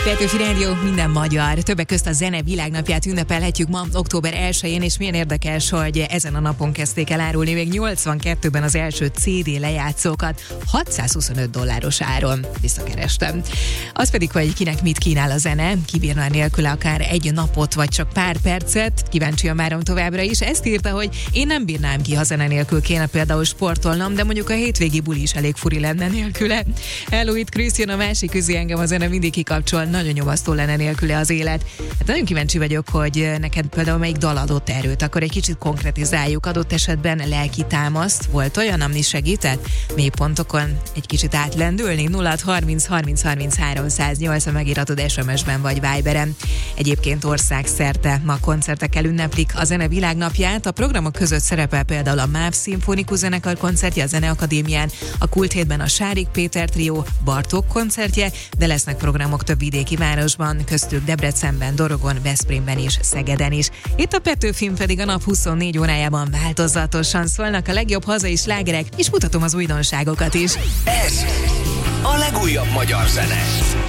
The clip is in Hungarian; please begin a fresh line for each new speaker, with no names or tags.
Petőfi Rádió, minden magyar. Többek közt a zene világnapját ünnepelhetjük ma, október 1-én, és milyen érdekes, hogy ezen a napon kezdték el árulni még 82-ben az első CD lejátszókat $625 áron. Visszakerestem. Az pedig, hogy kinek mit kínál a zene, kibírna nélküle akár egy napot, vagy csak pár percet, kíváncsian várom továbbra is. Ezt írta, hogy én nem bírnám ki, ha zene nélkül kéne például sportolnom, de mondjuk a hétvégi buli is elég furi lenne nélküle. Hello, itt Krisztián, a másik üzi, engem a zene mindig kikapcsol, nagyon nyomasztó lenne nélküle az élet. Hát nagyon kíváncsi vagyok, hogy neked például melyik dal adott erőt, akkor egy kicsit konkretizáljuk, adott esetben lelki támaszt, volt olyan, ami segített? Mélypontokon egy kicsit átlendülni? 0630 30 30 308 megiratod SMS-ben vagy Viberen. Egyébként országszerte ma koncertekkel ünneplik a zene világnapját. A programok között szerepel például a MÁV szimfonikus zenekar koncertje a Zeneakadémián, a Kult Hétben a Sárik Péter trió Bartók koncertje, de lesznek programok több vidéki városban, köztük Debrecenben, Dorogon, Veszprémben és Szegeden is. Itt a Petőfin pedig a nap 24 órájában változatosan szólnak a legjobb hazai slágerek, és mutatom az újdonságokat is.
Ez a legújabb magyar zene.